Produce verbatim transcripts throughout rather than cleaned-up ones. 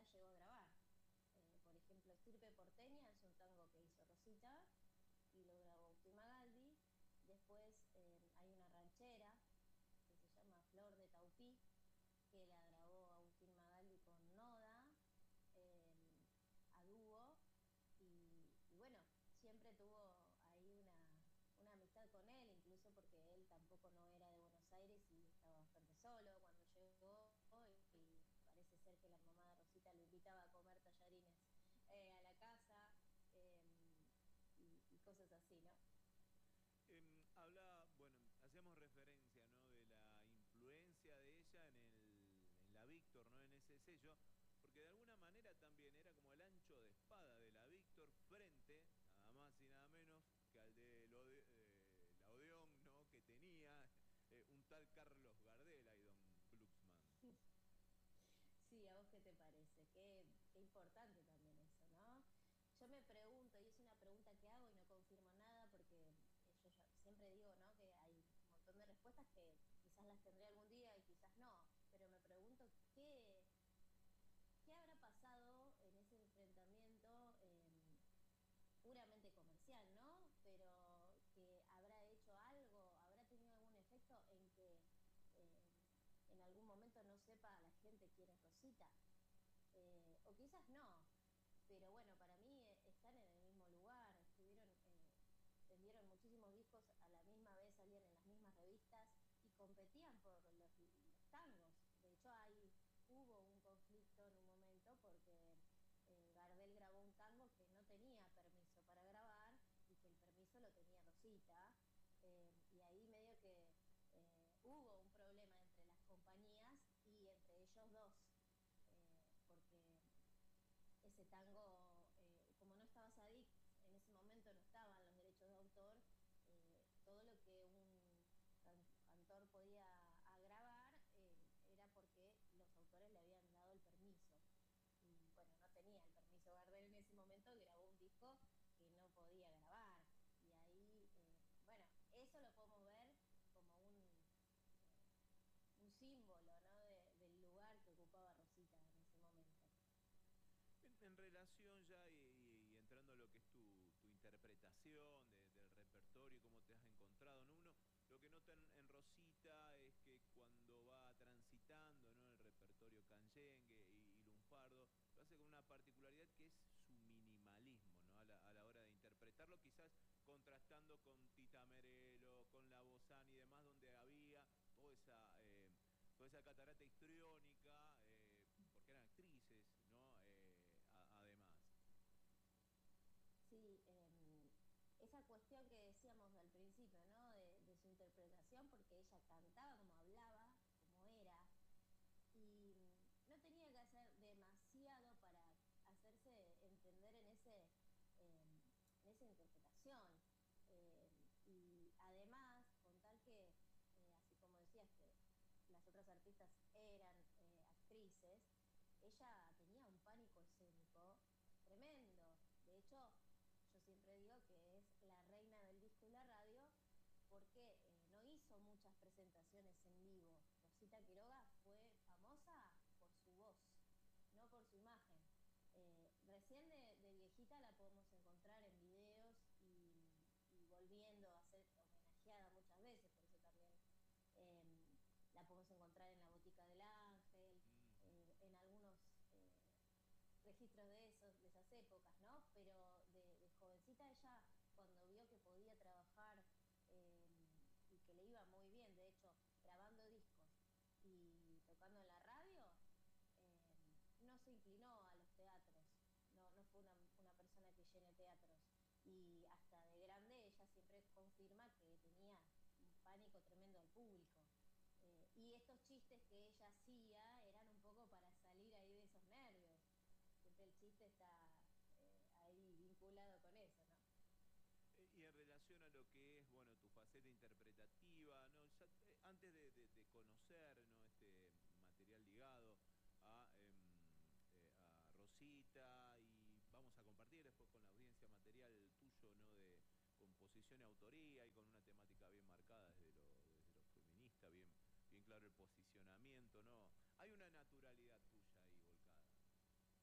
Rosita llegó a grabar. Eh, por ejemplo, Estirpe Porteña es un tango que hizo Rosita y lo grabó Agustín Magaldi. Después eh, hay una ranchera que se llama Flor de Taupí, que la grabó Agustín Magaldi con Noda, eh, a dúo, y, y bueno, siempre tuvo ahí una, una amistad con él, incluso porque él tampoco no era de Buenos Aires y estaba bastante solo cuando llegó, y, y parece ser que la mamá de Rosita lo invitaba a comer tallarines eh, a la casa, eh, y, y cosas así, ¿no? Eh, habla, bueno, hacíamos referencia, ¿no? De la influencia de ella en el, en la Víctor, ¿no? En ese sello, porque de alguna manera también era como el ancho de espada de la Víctor frente, nada más y nada menos, que al de Ode- eh, la Odeón, ¿no? Que tenía eh, un tal Carlos Gardel y Don Glucksmann. Sí, ¿a vos qué te parece? Qué, qué importante también eso, ¿no? Yo me pregunto, y es una pregunta que hago y no confirmo nada porque eh, yo ya siempre digo, ¿no? Que hay un montón de respuestas que quizás las tendré algún día y quizás no, pero me pregunto qué, qué habrá pasado en ese enfrentamiento eh, puramente comercial, ¿no? Pero que habrá hecho algo, habrá tenido algún efecto en que eh, en algún momento no sepa la gente quién es Rosita. Eh, o quizás no, pero bueno, para mí eh, están en el mismo lugar, estuvieron, eh, vendieron muchísimos discos a la misma vez, salían en las mismas revistas y competían por los, los tangos. De hecho, hay, hubo un conflicto en un momento porque eh, Gardel grabó un tango que no tenía permiso para grabar y que el permiso lo tenía Rosita, eh, y ahí medio que eh, hubo un problema entre las compañías y entre ellos dos, eh, porque ese tango, eh, como no estaba Sadik, en ese momento no estaban los derechos de autor, eh, todo lo que un can cantor podía grabar eh, era porque los autores le habían dado el permiso. Y bueno, no tenía el permiso Gardel en ese momento, grabó un disco que no podía grabar. Y ahí, eh, bueno, eso lo podemos ver como un, eh, un símbolo, ¿no? De, del lugar que ocupaba Rosita en ese momento. En, en relación ya y, y- y entrando a lo que es tu, tu interpretación de- del repertorio y cómo te has encontrado, ¿no? Uno lo que nota en, en Rosita es que cuando va transitando, ¿no? El repertorio canyengue y, y lunfardo, lo hace con una particularidad que es su minimalismo, ¿no? A la, a la hora de interpretarlo, quizás contrastando con Tita Merelo, con La Bozán y demás, donde había toda esa... eh, toda esa catarata histriónica, eh, porque eran actrices, ¿no? Eh, a- además. Sí, eh, esa cuestión que decíamos al principio, ¿no? De, de su interpretación, porque ella cantaba como hablaba, como era, y mm, no tenía que hacer demasiado para hacerse entender en, ese, eh, en esa interpretación. Eh, y además, con tal que, eh, así como decías, que las otras artistas eran eh, actrices, ella tenía un pánico escénico tremendo. De hecho, yo siempre digo que es la reina del disco y la radio porque eh, no hizo muchas presentaciones en vivo. Rosita Quiroga fue famosa por su voz, no por su imagen. Eh, recién de, de, viejita la podemos encontrar en videos y, y, volviendo a ser homenajeada muchas veces, por eso también eh, la podemos encontrar en la Botica del Ángel, Mm -hmm. eh, en algunos eh, registros de, esos, de esas épocas, ¿no? Pero de, de jovencita ella, cuando vio que podía trabajar eh, y que le iba muy bien, de hecho, grabando discos y tocando en la radio, eh, no se inclinó a los teatros, no, no fue una, una persona que llene teatros. Y hasta de grande ella siempre confirma que tenía un pánico tremendo al público. Eh, y estos chistes que ella hacía eran un poco para salir ahí de esos nervios. Siempre el chiste está eh, ahí vinculado con eso, ¿no? Eh, Y en relación a lo que es, bueno, tu faceta interpretativa, ¿no? Ya, eh, antes de, de- de conocer, ¿no? Este material ligado a, em, eh, a Rosita y vamos a compartir después con la audiencia material tuyo, ¿no? De composición y autoría y con una temática bien marcada desde lo, desde lo feminista, bien, bien claro el posicionamiento, ¿no? Hay una naturalidad tuya ahí volcada.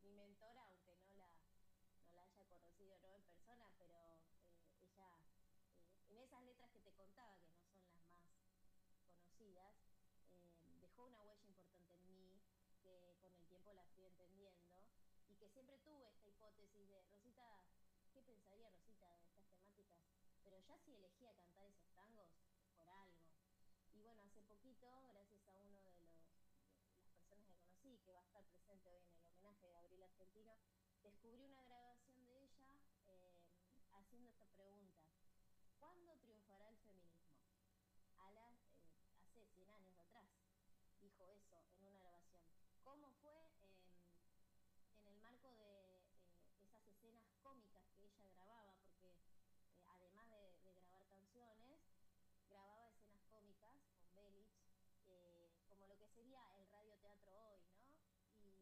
mi mentora, aunque no la, no la haya conocido no en persona, pero eh, ella, eh, en esas letras que te contaba, que no son las más conocidas, eh, dejó una huella importante en mí, que con el tiempo la fui entendiendo, y que siempre tuve esta hipótesis de, Rosita, ¿qué pensaría Rosita de estas temáticas? Pero ya si elegía cantar esos tangos, es por algo. Y bueno, hace poquito, gracias a uno de los de las personas que conocí, que va a estar presente hoy en el homenaje de Gabriel Argentino, descubrí una grabación de ella eh, haciendo esta pregunta: ¿cuándo triunfará el feminismo? A las, eh, hace cien años atrás dijo eso en una grabación. ¿Cómo fue? Eh, en el marco de eh, esas escenas cómicas que ella grababa, porque eh, además de, de grabar canciones, grababa escenas cómicas con Belich, eh, como lo que sería el radioteatro hoy, ¿no? Y,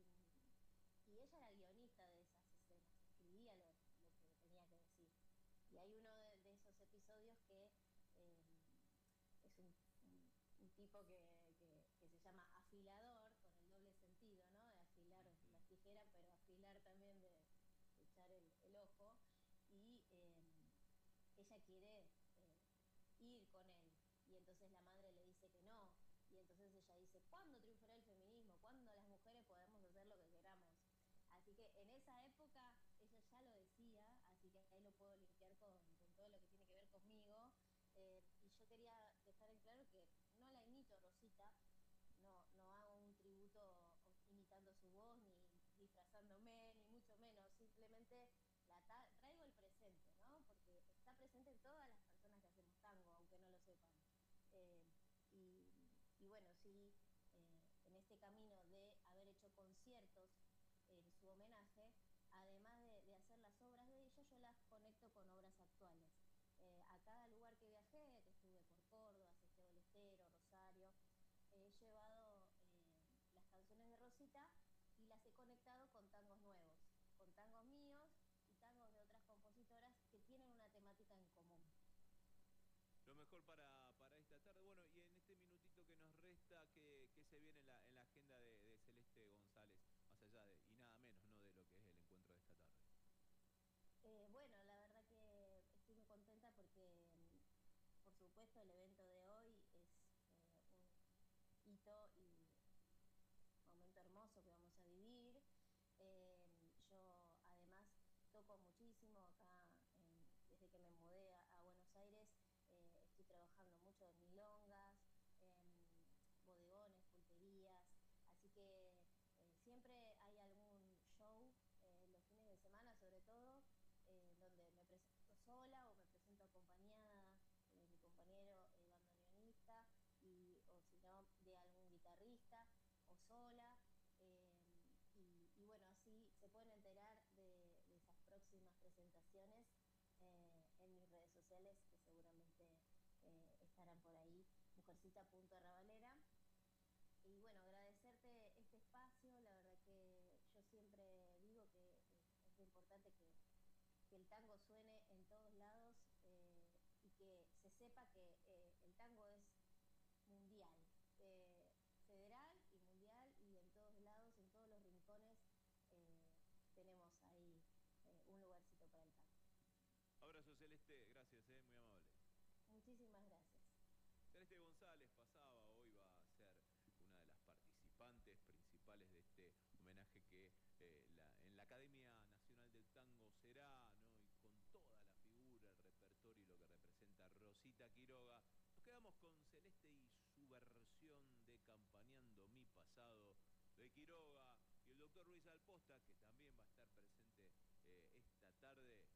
y ella era guionista de esas escenas, escribía lo, lo que tenía que decir. Y hay uno de, de esos episodios que eh, es un, un, un tipo que, que, que se llama afilador, con el doble sentido, ¿no? De afilar las tijeras, pero afilar también de, de echar el, el ojo. Y eh, ella quiere eh, ir con él, y entonces la madre le dice que no, y entonces ella dice: ¿cuándo triunfará el feminismo? ¿Cuándo las mujeres podemos hacer lo que queramos? Así que en esa época ella ya lo decía, así que ahí lo puedo linkear con, con todo lo que tiene que ver conmigo. Eh, y yo quería dejar en claro que no la imito, Rosita, no, no hago un tributo imitando su voz, ni disfrazándome, ni mucho menos, simplemente la ta traigo el presente, ¿no? Porque está presente en todas las personas que hacemos tango, aunque no lo sepan. Eh, y, y bueno, sí, eh, en este camino de haber hecho conciertos en su homenaje, además de, de hacer las obras de ella, yo las conecto con obras actuales. Eh, a cada lugar que viajé, que estuve por Córdoba, Santiago del Estero, Rosario, he llevado eh, las canciones de Rosita y las he conectado con tangos nuevos, con tangos míos y tangos de otras compositoras que tienen una temática en común. Lo mejor para, para esta tarde. Bueno, y en este minutito que nos resta, ¿qué, qué se viene en la, en la agenda de, de Celeste González? Más allá de, y nada menos, ¿no?, de lo que es el encuentro de esta tarde. Eh, bueno, la verdad que estoy muy contenta porque, por supuesto, el evento de hoy es eh, un hito y momento hermoso que vamos a vivir. Eh, yo además toco muchísimo acá, en, desde que me mudé a, a Buenos Aires, eh, estoy trabajando mucho en milongas, en bodegones, pulperías, así que eh, siempre hay algún show, eh, los fines de semana sobre todo, eh, donde me presento sola o me presento acompañada de mi compañero eh, bandoneonista, y, o si no, de algún guitarrista, o sola. Eh, y, y bueno, así se pueden enterar de, de esas próximas presentaciones eh, en mis redes sociales, que seguramente eh, estarán por ahí, mujercita punto arrabalera. Y bueno, agradecerte este espacio. La verdad que yo siempre digo que eh, es importante que, que el tango suene en todos lados, eh, y que se sepa que eh, el tango es mundial, eh, federal y mundial, y en todos lados, en todos los rincones, eh, tenemos ahí eh, un lugarcito para el tango. Abrazo, Celeste, gracias, eh, muy amable. Muchísimas gracias. Celeste González pasaba, hoy va a ser una de las participantes principales de este homenaje que eh, la, en la Academia Nacional del Tango será, ¿no?, y con toda la figura, el repertorio y lo que representa Rosita Quiroga. Nos quedamos con Celeste y su versión de Campañando mi pasado de Quiroga, y el doctor Luis Alposta, que también va a estar presente eh, esta tarde.